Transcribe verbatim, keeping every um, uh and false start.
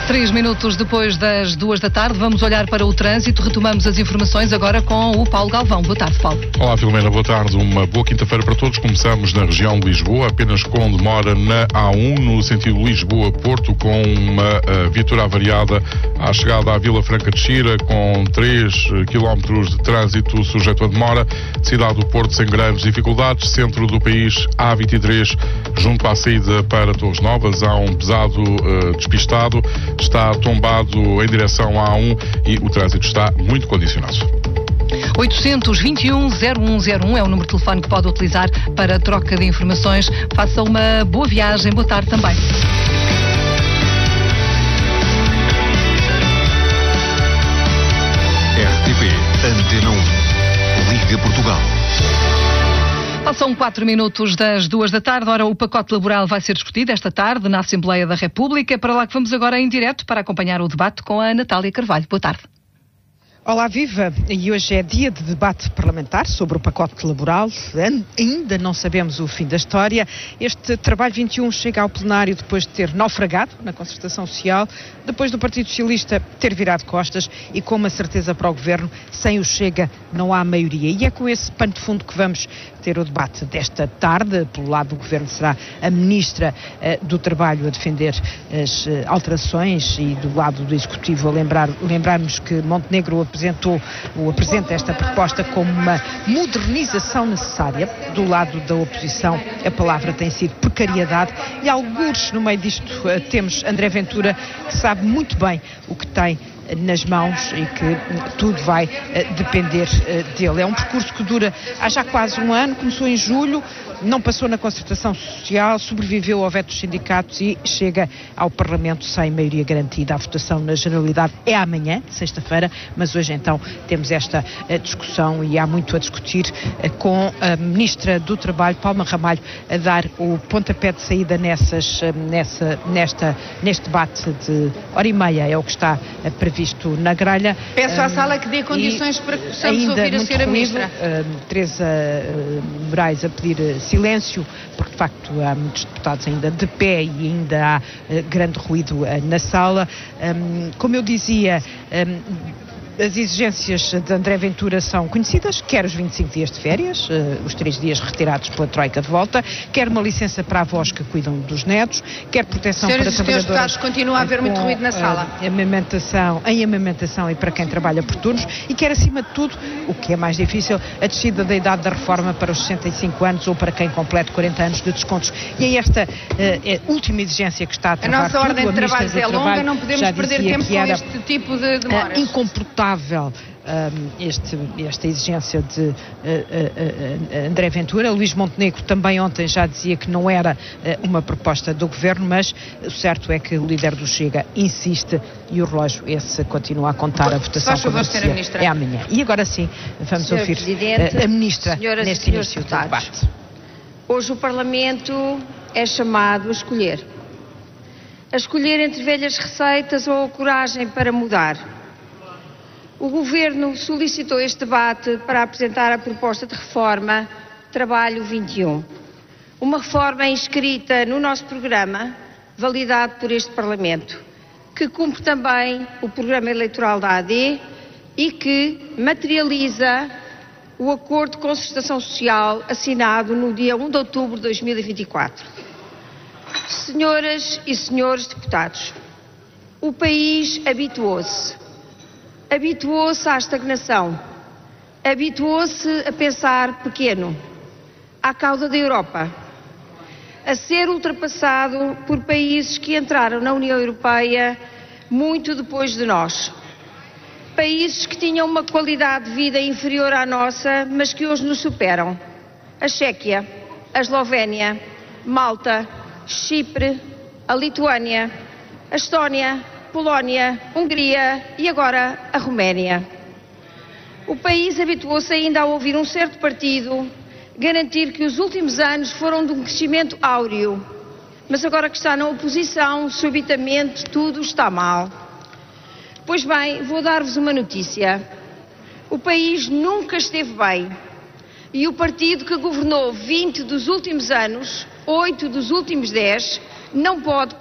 Três minutos depois das duas da tarde, vamos olhar para o trânsito. Retomamos as informações agora com o Paulo Galvão. Boa tarde, Paulo. Olá, Filomena. Boa tarde. Uma boa quinta-feira para todos. Começamos na região de Lisboa, apenas com demora na A um, no sentido Lisboa-Porto, com uma uh, viatura avariada à chegada à Vila Franca de Xira, com três quilómetros de trânsito sujeito a demora. Cidade do Porto sem grandes dificuldades. Centro do país, A vinte e três, junto à saída para Torres Novas, há um pesado uh, despistado. Está tombado em direção à A um e o trânsito está muito condicionado. oitocentos e vinte e um, zero um zero um é o número de telefone que pode utilizar para troca de informações. Faça uma boa viagem. Boa tarde também. R T P Antena um, Liga Portugal. Passam quatro minutos das duas da tarde. Ora, o pacote laboral vai ser discutido esta tarde na Assembleia da República. É para lá que vamos agora em direto para acompanhar o debate com a Natália Carvalho. Boa tarde. Olá, viva! E hoje é dia de debate parlamentar sobre o pacote laboral. Ainda não sabemos o fim da história. Este trabalho vinte e um chega ao plenário depois de ter naufragado na concertação social, depois do Partido Socialista ter virado costas e com uma certeza para o Governo, sem o Chega não há maioria. E é com esse pano de fundo que vamos ter o debate desta tarde. Pelo lado do Governo será a Ministra uh, do Trabalho a defender as uh, alterações e do lado do Executivo a lembrar, lembrarmos que Montenegro apresentou ou apresenta esta proposta como uma modernização necessária. Do lado da oposição a palavra tem sido precariedade e algures no meio disto uh, temos André Ventura, que sabe muito bem o que tem nas mãos e que tudo vai uh, depender uh, dele. É um percurso que dura há já quase um ano, começou em julho, não passou na concertação social, sobreviveu ao veto dos sindicatos e chega ao Parlamento sem maioria garantida. A votação na generalidade é amanhã, sexta-feira, mas hoje então temos esta uh, discussão e há muito a discutir uh, com a Ministra do Trabalho, Palma Ramalho, a dar o pontapé de saída nessas, uh, nessa, nesta, neste debate de hora e meia, é o que está uh, previsto na grelha. Peço à sala que dê condições para que possamos ouvir a senhora Ministra. Uh, Teresa uh, Moraes a pedir uh, silêncio, porque de facto há muitos deputados ainda de pé e ainda há uh, grande ruído uh, na sala. Um, como eu dizia, um, as exigências de André Ventura são conhecidas, quer os vinte e cinco dias de férias, uh, os três dias retirados pela Troika de volta, quer uma licença para avós que cuidam dos netos, quer proteção Senhores para trabalhadores... Senhores deputados, continua a haver muito ruído na sala. Uh, amamentação, em amamentação e para quem trabalha por turnos, e quer acima de tudo, o que é mais difícil, a descida da idade da reforma para os sessenta e cinco anos ou para quem complete quarenta anos de descontos. E é esta uh, é a última exigência que está a travar A nossa tudo. ordem de trabalhos é longa, não podemos perder tempo com era, este tipo de demoras. Uh, incomportável um, este, esta exigência de uh, uh, uh, André Ventura. Luís Montenegro também ontem já dizia que não era uh, uma proposta do Governo, mas o certo é que o líder do Chega insiste e o relógio esse continua a contar. A votação favor, senhora Ministra. É amanhã. E agora sim, vamos senhor ouvir Presidente, uh, a Ministra senhoras neste e senhores início do deputados. debate. Hoje o Parlamento é chamado a escolher. A escolher entre velhas receitas ou a coragem para mudar. O Governo solicitou este debate para apresentar a proposta de reforma Trabalho vinte e um. Uma reforma inscrita no nosso programa, validado por este Parlamento, que cumpre também o programa eleitoral da A D e que materializa o acordo de concertação social assinado no dia um de outubro de dois mil e vinte e quatro. Senhoras e senhores deputados, o país habituou-se. Habituou-se à estagnação, habituou-se a pensar pequeno, à cauda da Europa, a ser ultrapassado por países que entraram na União Europeia muito depois de nós. Países que tinham uma qualidade de vida inferior à nossa, mas que hoje nos superam. A Chequia, a Eslovénia, Malta, Chipre, a Lituânia, a Estónia, Polónia, Hungria e agora a Roménia. O país habituou-se ainda a ouvir um certo partido garantir que os últimos anos foram de um crescimento áureo, mas agora que está na oposição, subitamente tudo está mal. Pois bem, vou dar-vos uma notícia. O país nunca esteve bem e o partido que governou vinte dos últimos anos, oito dos últimos dez, não pode